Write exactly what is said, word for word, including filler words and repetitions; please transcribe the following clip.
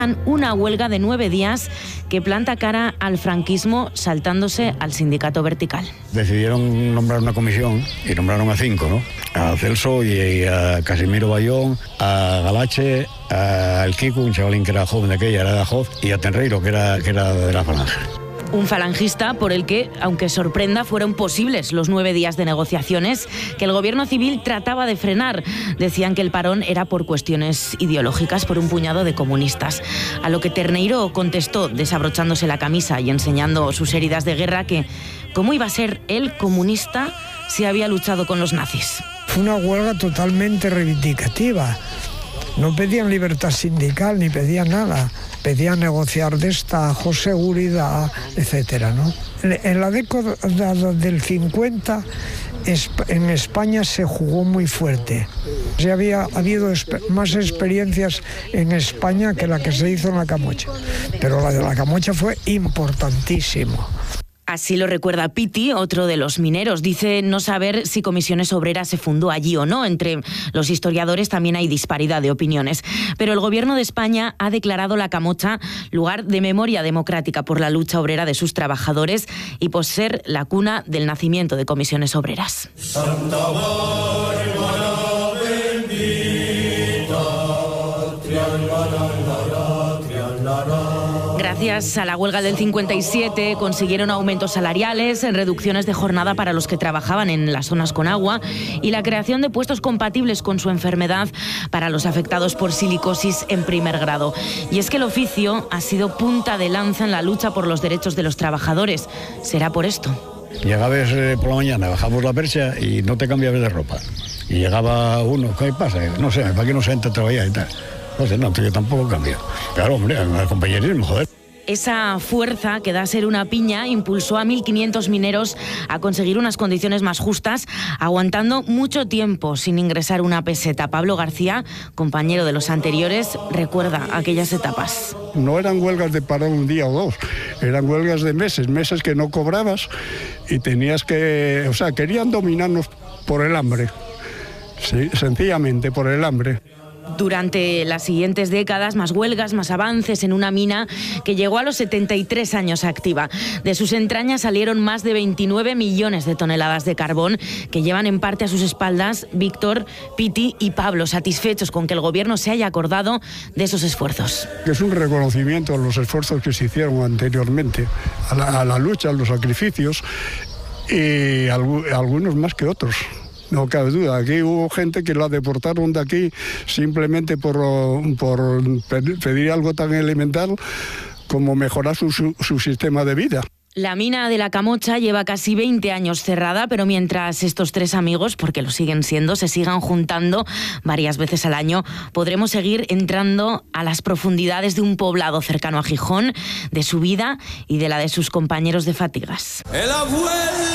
Una huelga de nueve días que planta cara al franquismo saltándose al sindicato vertical. Decidieron nombrar una comisión y nombraron a cinco, ¿no? A Celso y a Casimiro Bayón, a Galache, a El Kiko, un chavalín que era joven de aquella, era de Ajoz, y a Tenreiro, que era, que era de la Falange. Un falangista por el que, aunque sorprenda, fueron posibles los nueve días de negociaciones que el gobierno civil trataba de frenar. Decían que el parón era por cuestiones ideológicas, por un puñado de comunistas. A lo que Tenreiro contestó, desabrochándose la camisa y enseñando sus heridas de guerra, que cómo iba a ser él comunista si había luchado con los nazis. Fue una huelga totalmente reivindicativa. No pedían libertad sindical ni pedían nada. Pedían negociar destajo, seguridad, etcétera, ¿no? En la década del cincuenta en España se jugó muy fuerte. Ya había habido más experiencias en España que la que se hizo en la Camocha, pero la de la Camocha fue importantísimo. Así lo recuerda Pitti, otro de los mineros. Dice no saber si Comisiones Obreras se fundó allí o no. Entre los historiadores también hay disparidad de opiniones. Pero el Gobierno de España ha declarado la Camocha lugar de memoria democrática por la lucha obrera de sus trabajadores y por ser la cuna del nacimiento de Comisiones Obreras. Santa Bárbara bendita, Gracias a la huelga del cincuenta y siete consiguieron aumentos salariales, reducciones de jornada para los que trabajaban en las zonas con agua y la creación de puestos compatibles con su enfermedad para los afectados por silicosis en primer grado. Y es que el oficio ha sido punta de lanza en la lucha por los derechos de los trabajadores. ¿Será por esto? Llegabas eh, por la mañana, bajabas la percha y no te cambiabas de ropa. Y llegaba uno, ¿qué pasa? No sé, ¿para qué no se entra a trabajar y tal? Entonces, no, yo tampoco cambio. Claro, hombre, el compañerismo, joder. Esa fuerza que da ser una piña impulsó a mil quinientos mineros a conseguir unas condiciones más justas, aguantando mucho tiempo sin ingresar una peseta. Pablo García, compañero de los anteriores, recuerda aquellas etapas. No eran huelgas de parar un día o dos, eran huelgas de meses, meses que no cobrabas y tenías que... O sea, querían dominarnos por el hambre, sí, sencillamente por el hambre. Durante las siguientes décadas, más huelgas, más avances en una mina que llegó a los setenta y tres años activa. De sus entrañas salieron más de veintinueve millones de toneladas de carbón que llevan en parte a sus espaldas Víctor, Pitti y Pablo, satisfechos con que el gobierno se haya acordado de esos esfuerzos. Es un reconocimiento a los esfuerzos que se hicieron anteriormente, a la, a la lucha, a los sacrificios, y algunos más que otros. No cabe duda, aquí hubo gente que la deportaron de aquí simplemente por, por pedir algo tan elemental como mejorar su, su, su sistema de vida. La mina de la Camocha lleva casi veinte años cerrada, pero mientras estos tres amigos, porque lo siguen siendo, se sigan juntando varias veces al año, podremos seguir entrando a las profundidades de un poblado cercano a Gijón, de su vida y de la de sus compañeros de fatigas. El abuelo.